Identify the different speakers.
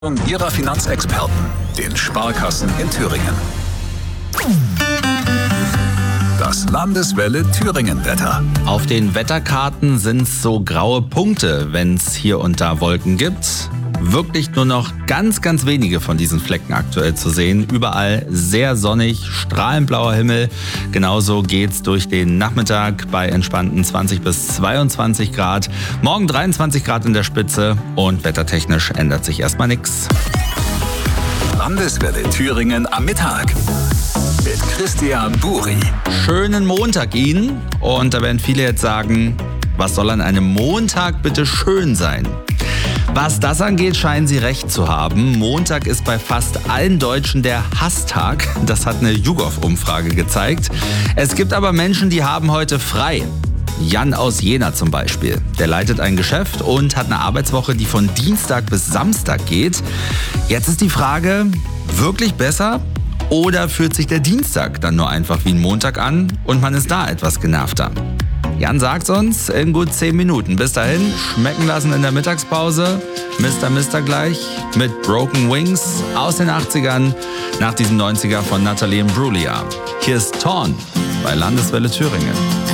Speaker 1: Ihrer Finanzexperten, den Sparkassen in Thüringen. Das Landeswelle Thüringen-Wetter.
Speaker 2: Auf den Wetterkarten sind es so graue Punkte, wenn es hier und da Wolken gibt. Wirklich nur noch ganz, ganz wenige von diesen Flecken aktuell zu sehen. Überall sehr sonnig, strahlend blauer Himmel. Genauso geht's durch den Nachmittag bei entspannten 20 bis 22 Grad. Morgen 23 Grad in der Spitze und wettertechnisch ändert sich erstmal nichts.
Speaker 1: Landeswelle Thüringen am Mittag mit Christian Buri.
Speaker 2: Schönen Montag Ihnen. Und da werden viele jetzt sagen, was soll an einem Montag bitte schön sein? Was das angeht, scheinen Sie recht zu haben. Montag ist bei fast allen Deutschen der Hasstag. Das hat eine YouGov-Umfrage gezeigt. Es gibt aber Menschen, die haben heute frei. Jan aus Jena zum Beispiel. Der leitet ein Geschäft und hat eine Arbeitswoche, die von Dienstag bis Samstag geht. Jetzt ist die Frage, wirklich besser? Oder fühlt sich der Dienstag dann nur einfach wie ein Montag an und man ist da etwas genervter? Jan sagt's uns in gut 10 Minuten. Bis dahin, schmecken lassen in der Mittagspause. Mr. gleich mit Broken Wings aus den 80ern nach diesem 90er von Natalie Imbruglia. Hier ist Torn bei Landeswelle Thüringen.